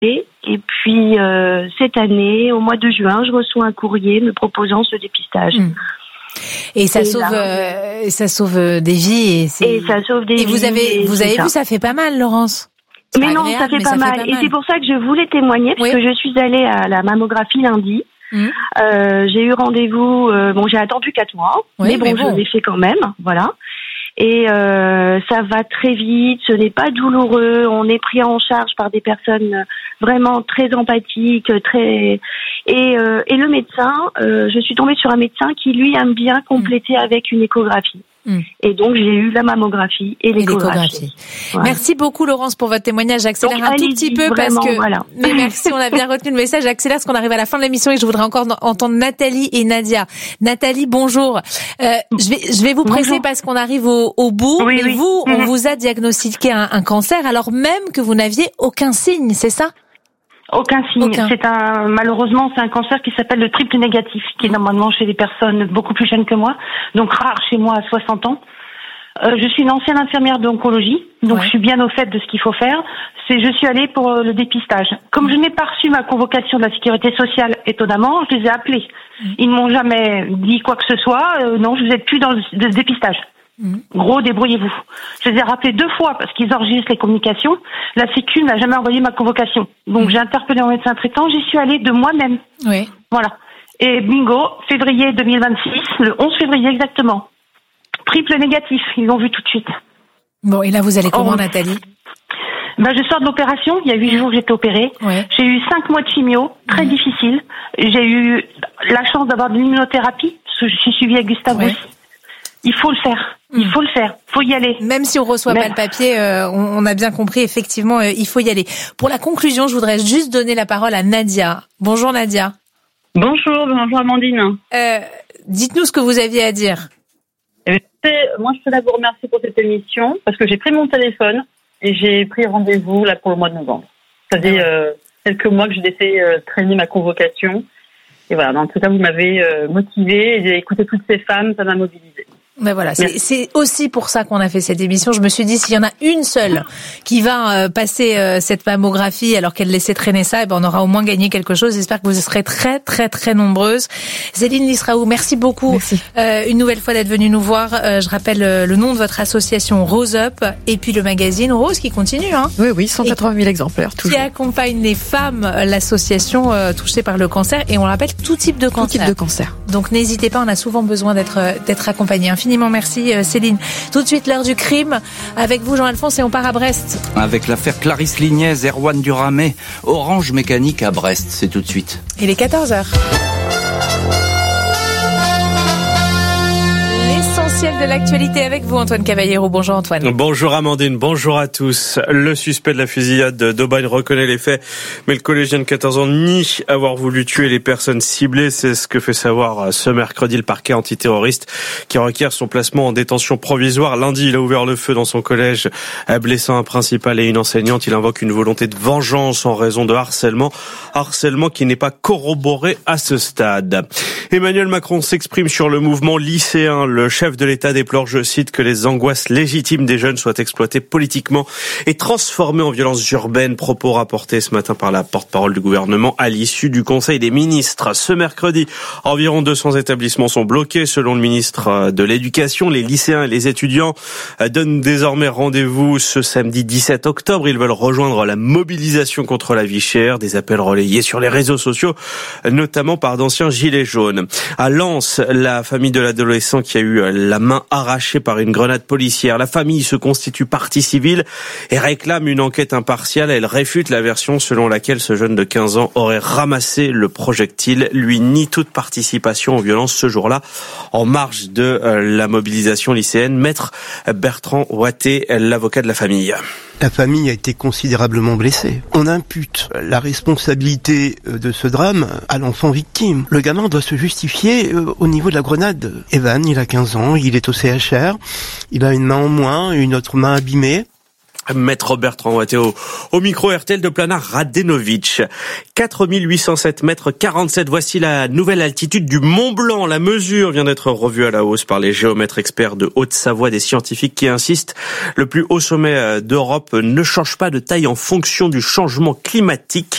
Et puis, cette année, au mois de juin, je reçois un courrier me proposant ce dépistage. Et ça sauve des vies. Et ça sauve des vies. Et vous avez vu, ça fait pas mal, Laurence. Mais non, ça fait pas mal. Et c'est pour ça que je voulais témoigner, parce que je suis allée à la mammographie lundi. J'ai eu rendez-vous, j'ai attendu 4 mois, mais je l'ai fait quand même, voilà. Et ça va très vite, ce n'est pas douloureux, on est pris en charge par des personnes vraiment très empathiques, et le médecin, je suis tombée sur un médecin qui lui aime bien compléter avec une échographie. Et donc j'ai eu la mammographie et l'échographie. Voilà. Merci beaucoup Laurence pour votre témoignage. J'accélère un tout petit peu vraiment, parce que voilà. Mais merci, on a bien retenu le message. J'accélère parce qu'on arrive à la fin de l'émission et je voudrais encore entendre Nathalie et Nadia. Nathalie, bonjour. Je vais vous presser parce qu'on arrive au bout. Oui, mais vous, on vous a diagnostiqué un cancer alors même que vous n'aviez aucun signe, c'est ça? Aucun signe. Malheureusement, c'est un cancer qui s'appelle le triple négatif, qui est normalement chez les personnes beaucoup plus jeunes que moi, donc rare chez moi à 60 ans. Je suis une ancienne infirmière d'oncologie, donc je suis bien au fait de ce qu'il faut faire. Je suis allée pour le dépistage. Comme je n'ai pas reçu ma convocation de la sécurité sociale, étonnamment, je les ai appelés. Ils ne m'ont jamais dit quoi que ce soit. Non, je vous êtes plus dans le dépistage. Gros, débrouillez-vous. Je les ai rappelés 2 fois parce qu'ils enregistrent les communications. La Sécu n'a jamais envoyé ma convocation. Donc j'ai interpellé mon médecin traitant, j'y suis allée de moi-même. Oui. Voilà. Et bingo, février 2026, le 11 février exactement. Triple négatif, ils l'ont vu tout de suite. Bon, et là vous allez comment Nathalie? Je sors de l'opération, il y a 8 jours j'étais opérée. J'ai eu 5 mois de chimio, très difficile. J'ai eu la chance d'avoir de l'immunothérapie, parce que je suis suivie à Gustave Roussy. Il faut le faire. Il faut le faire. Faut y aller. Même si on reçoit pas le papier, on a bien compris, effectivement, il faut y aller. Pour la conclusion, je voudrais juste donner la parole à Nadia. Bonjour Nadia. Bonjour Amandine. Dites-nous ce que vous aviez à dire. Moi, je tenais à vous remercier pour cette émission, parce que j'ai pris mon téléphone et j'ai pris rendez-vous là pour le mois de novembre. Ça fait quelques mois que j'ai laissé traîner ma convocation. Et voilà, en tout cas, vous m'avez motivée et j'ai écouté toutes ces femmes, ça m'a mobilisée. Ben voilà, c'est aussi pour ça qu'on a fait cette émission. Je me suis dit, s'il y en a une seule qui va passer cette mammographie alors qu'elle laissait traîner ça, on aura au moins gagné quelque chose. J'espère que vous serez très, très, très nombreuses. Céline Lisraou, merci beaucoup. Merci. Une nouvelle fois d'être venue nous voir. Je rappelle le nom de votre association Rose Up et puis le magazine Rose qui continue. Oui, 180 000 exemplaires, toujours. Qui accompagne les femmes, l'association touchée par le cancer. Et on rappelle tout type de cancer. Tout type de cancer. Donc n'hésitez pas, on a souvent besoin d'être accompagné. Infiniment merci Céline. Tout de suite l'heure du crime avec vous Jean-Alphonse et on part à Brest. Avec l'affaire Clarisse Lignez, Erwan Duramé, Orange Mécanique à Brest, c'est tout de suite. Il est 14h. L'essentiel de l'actualité avec vous Antoine Cavallero. Bonjour Antoine. Bonjour Amandine, bonjour à tous. Le suspect de la fusillade d'Aubagne reconnaît les faits, mais le collégien de 14 ans nie avoir voulu tuer les personnes ciblées. C'est ce que fait savoir ce mercredi le parquet antiterroriste qui requiert son placement en détention provisoire. Lundi, il a ouvert le feu dans son collège, blessant un principal et une enseignante. Il invoque une volonté de vengeance en raison de harcèlement qui n'est pas corroboré à ce stade. Emmanuel Macron s'exprime sur le mouvement lycéen. Le chef de l'État déplore, je cite, que les angoisses légitimes des jeunes soient exploitées politiquement et transformées en violences urbaines. Propos rapportés ce matin par la porte-parole du gouvernement à l'issue du Conseil des ministres. Ce mercredi, environ 200 établissements sont bloqués selon le ministre de l'Éducation. Les lycéens et les étudiants donnent désormais rendez-vous ce samedi 17 octobre. Ils veulent rejoindre la mobilisation contre la vie chère. Des appels relayés sur les réseaux sociaux, notamment par d'anciens gilets jaunes. À Lens, la famille de l'adolescent qui a eu la main arrachée par une grenade policière. La famille se constitue partie civile et réclame une enquête impartiale. Elle réfute la version selon laquelle ce jeune de 15 ans aurait ramassé le projectile. Lui nie toute participation aux violences ce jour-là. En marge de la mobilisation lycéenne, maître Bertrand Ouatté, l'avocat de la famille. La famille a été considérablement blessée. On impute la responsabilité de ce drame à l'enfant victime. Le gamin doit se justifier au niveau de la grenade. Evan, il a 15 ans, il est au CHR, il a une main en moins, une autre main abîmée. Maître Bertrand Watté au micro RTL de Planard Radenovic. 4807 mètres 47. Voici la nouvelle altitude du Mont Blanc. La mesure vient d'être revue à la hausse par les géomètres experts de Haute-Savoie, des scientifiques qui insistent. Le plus haut sommet d'Europe ne change pas de taille en fonction du changement climatique.